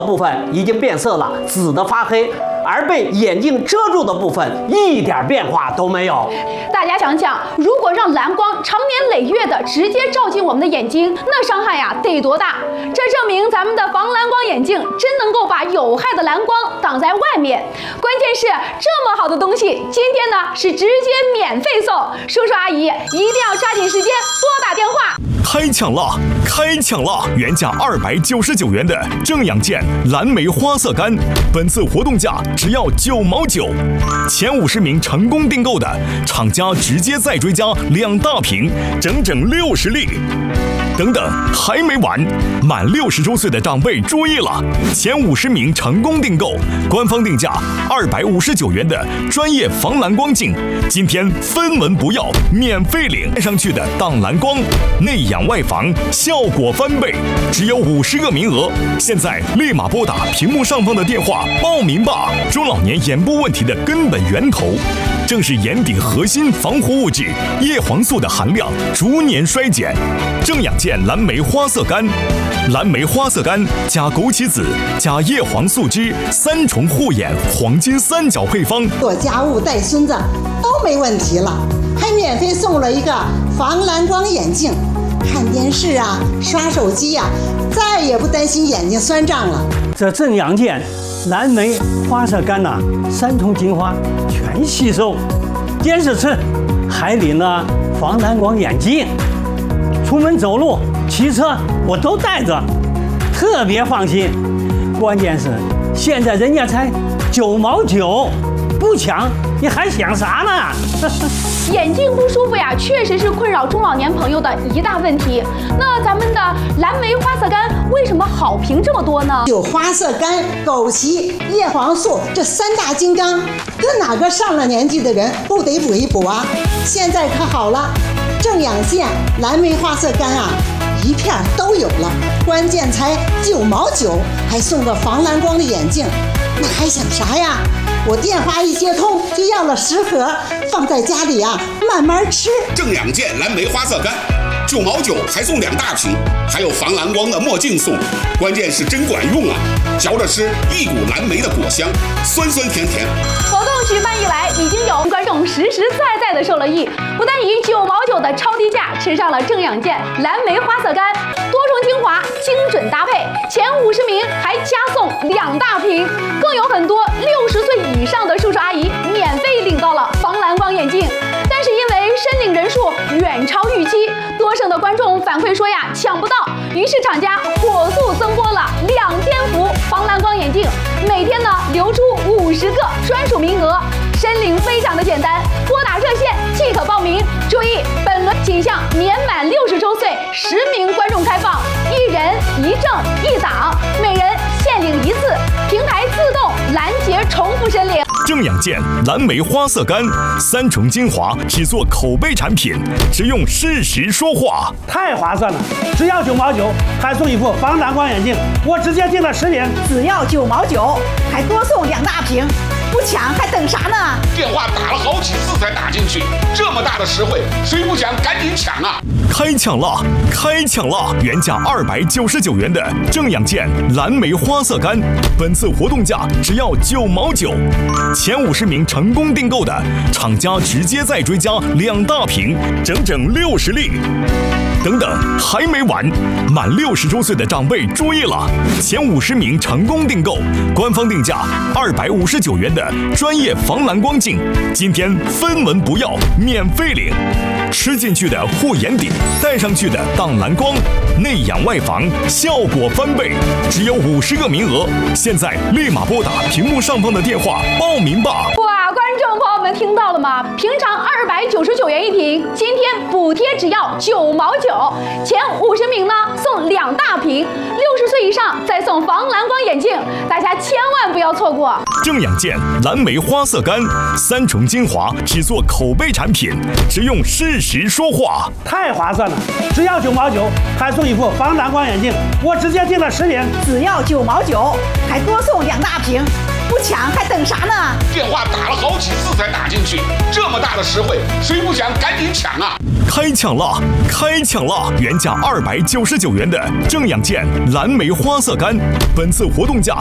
部分已经变色了，紫的发黑，而被眼镜遮住的部分一点变化都没有。 大家想想，如果让蓝光长年累月的直接照进我们的眼睛，那伤害呀得多大？这证明咱们的防蓝光眼镜真能够把有害的蓝光挡在外面。关键是这么好的东西，今天呢是直接免费送，叔叔阿姨一定要抓紧时间拨打电话。 开抢了！开抢了！原价299元的正氧健蓝莓花色干，本次活动价只要9毛9。前50名成功订购的，厂家直接再追加2大瓶，整整60粒。等等，还没完！满60周岁的长辈注意了，前50名成功订购，官方定价259元的专业防蓝光镜，今天分文不要，免费领，戴上去的挡蓝光，内氧外防，效果翻倍，只有50个名额，现在立马拨打屏幕上方的电话报名吧！中老年眼部问题的根本源头，正是眼底核心防护物质叶黄素的含量逐年衰减。正氧健蓝莓花色干，蓝莓花色干加枸杞子加叶黄素汁3重护眼黄金3角配方， 做家务带孙子都没问题了，还免费送了一个防蓝光眼镜，看电视啊、刷手机啊，再也不担心眼睛酸胀了。 这正氧健蓝莓花色干呐，3重精华全吸收，坚持吃，还领了防蓝光眼镜。出门走路、骑车我都带着，特别放心。关键是现在人家才9毛9，不抢你还想啥呢？ 眼睛不舒服呀，确实是困扰中老年朋友的一大问题。那咱们的蓝莓花色干为什么好评这么多呢？ 有花色干、枸杞、叶黄素这3大金刚，跟哪个上了年纪的人不得补一补啊？现在可好了，正氧健蓝莓花色干啊，一片都有了，关键才9毛9，还送个防蓝光的眼镜，那还想啥呀？我电话一接通就要了10盒，放在家里啊慢慢吃。 正氧健蓝莓花色干9毛9，还送2大瓶，还有防蓝光的墨镜送，关键是真管用啊！嚼着吃一股蓝莓的果香，酸酸甜甜。 活动举办以来，已经有观众实实在在的受了益，不但以9毛9的超低价吃上了正氧健蓝莓花色干，多重精华精准搭配，前50名还加送2大瓶，更有很多60岁以上的叔叔阿姨免费领到了防蓝光眼镜。但是因为申领人数远超预期，多省的观众反馈说呀抢不到，于是厂家火速增拨了2000幅防蓝光眼镜，每天呢留出50个专属名额。申领非常的简单，拨打热线即可报名。注意，本轮仅向年满60周岁10名观众开放，1人1证1档，每人限领1次，平台自动拦截重复申领。 正氧健蓝莓花色干3重精华，只做口碑产品，只用事实说话， 太划算了！只要9毛9，还送一副防蓝光眼镜，我直接订了10瓶， 只要9毛9，还多送2大瓶，不抢还等啥呢？ 电话打了好几次才打进去，这么大的实惠，谁不抢赶紧抢啊！ 开抢了！开抢了！原价299元的正氧健蓝莓花色干，本次活动价只要9毛9。前50名成功订购的，厂家直接再追加2大瓶，整整60粒。等等，还没完！满60周岁的长辈注意了，前50名成功订购，官方定价259元的专业防蓝光镜，今天分文不要，免费领。吃进去的护眼底，戴上去的挡蓝光，内氧外防，效果翻倍，只有50个名额，现在立马拨打屏幕上方的电话报名吧！ 哇，观众朋友们听到了吗？平常299元1瓶，今天补贴只要9毛9，前50名呢送2大瓶，60岁以上再送防蓝光眼镜，大家千万不要错过。 正氧健蓝莓花色干3重精华，只做口碑产品，只用事实说话， 太划算了！只要9毛9，还送一副防蓝光眼镜，我直接订了10瓶， 只要9毛9，还多送2大瓶，不抢还等啥呢？ 电话打了好几次才打进去，这么大的实惠，谁不抢赶紧抢啊！ 开抢了！开抢了！原价299元的正阳健蓝莓花色干，本次活动价